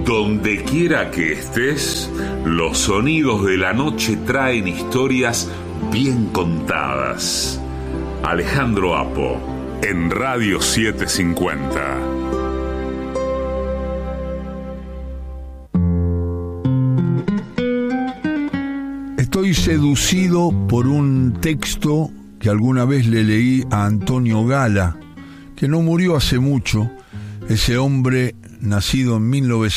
Donde quiera que estés, los sonidos de la noche traen historias bien contadas. Alejandro Apo, en Radio 750. Estoy seducido por un texto que alguna vez le leí a Antonio Gala, que no murió hace mucho, ese hombre nacido en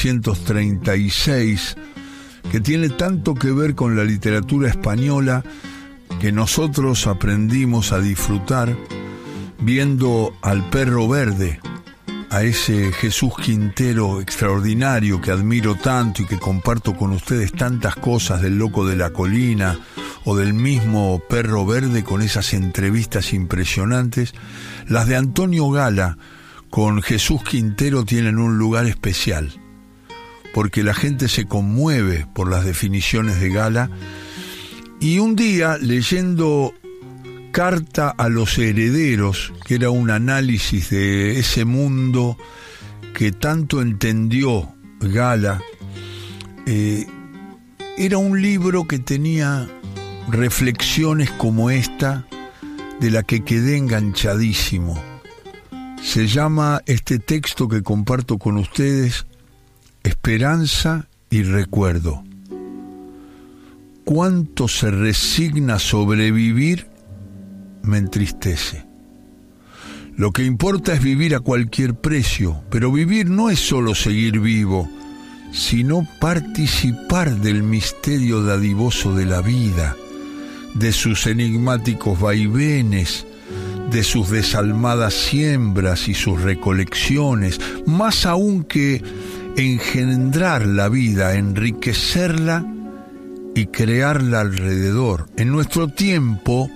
1936, que tiene tanto que ver con la literatura española que nosotros aprendimos a disfrutar viendo al Perro Verde, a ese Jesús Quintero extraordinario que admiro tanto y que comparto con ustedes tantas cosas del Loco de la Colina o del mismo Perro Verde con esas entrevistas impresionantes. Las de Antonio Gala con Jesús Quintero tienen un lugar especial, porque la gente se conmueve por las definiciones de Gala. Y un día, leyendo Carta a los Herederos, que era un análisis de ese mundo que tanto entendió Gala, era un libro que tenía reflexiones como esta, de la que quedé enganchadísimo. Se llama este texto que comparto con ustedes, Esperanza y Recuerdo. Cuánto se resigna a sobrevivir me entristece. Lo que importa es vivir a cualquier precio, pero vivir no es solo seguir vivo, sino participar del misterio dadivoso de la vida, de sus enigmáticos vaivenes, de sus desalmadas siembras y sus recolecciones, más aún que engendrar la vida, enriquecerla y crearla alrededor. En nuestro tiempo,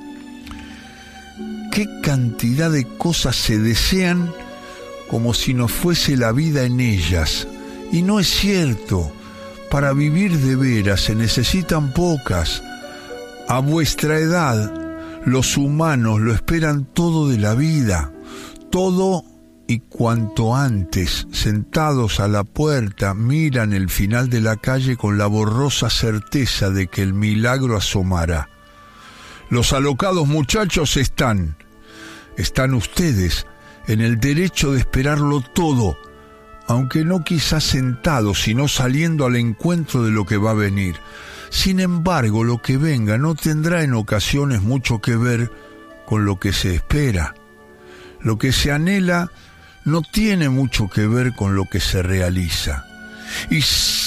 qué cantidad de cosas se desean como si no fuese la vida en ellas. Y no es cierto. Para vivir de veras se necesitan pocas. A vuestra edad, los humanos lo esperan todo de la vida, todo y cuanto antes, sentados a la puerta, miran el final de la calle con la borrosa certeza de que el milagro asomará. Los alocados muchachos están ustedes en el derecho de esperarlo todo, aunque no quizás sentados, sino saliendo al encuentro de lo que va a venir. Sin embargo, lo que venga no tendrá en ocasiones mucho que ver con lo que se espera. Lo que se anhela no tiene mucho que ver con lo que se realiza. Y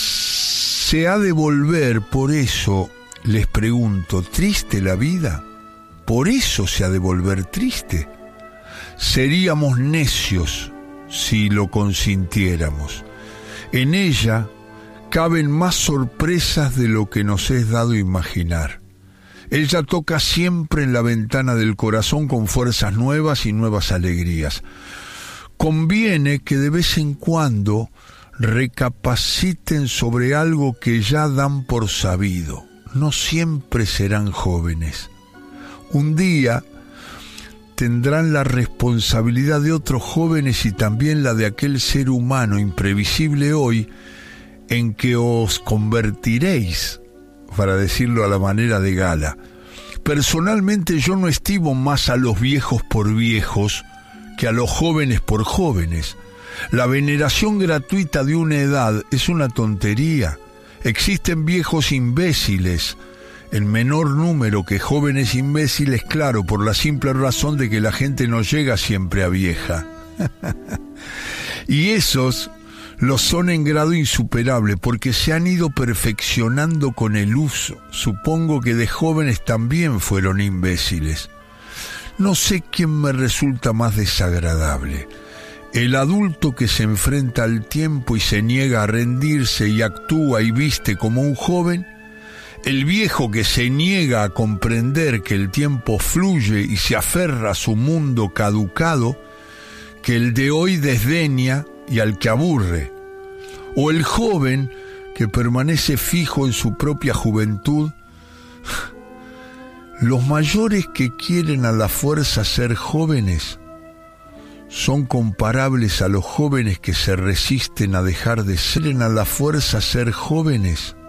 se ha de volver, por eso les pregunto, ¿triste la vida? ¿Por eso se ha de volver triste? Seríamos necios si lo consintiéramos. En ella caben más sorpresas de lo que nos es dado imaginar. Ella toca siempre en la ventana del corazón con fuerzas nuevas y nuevas alegrías. Conviene que de vez en cuando recapaciten sobre algo que ya dan por sabido. No siempre serán jóvenes. Un día tendrán la responsabilidad de otros jóvenes y también la de aquel ser humano imprevisible hoy en que os convertiréis, para decirlo a la manera de Gala. Personalmente yo no estimo más a los viejos por viejos que a los jóvenes por jóvenes. La veneración gratuita de una edad es una tontería. Existen viejos imbéciles, en menor número que jóvenes imbéciles, claro, por la simple razón de que la gente no llega siempre a vieja. Y esos lo son en grado insuperable porque se han ido perfeccionando con el uso. Supongo que de jóvenes también fueron imbéciles. No sé quién me resulta más desagradable: el adulto que se enfrenta al tiempo y se niega a rendirse y actúa y viste como un joven, el viejo que se niega a comprender que el tiempo fluye y se aferra a su mundo caducado, que el de hoy desdeña y al que aburre, o el joven que permanece fijo en su propia juventud. Los mayores que quieren a la fuerza ser jóvenes son comparables a los jóvenes que se resisten a dejar de ser, a la fuerza ser jóvenes.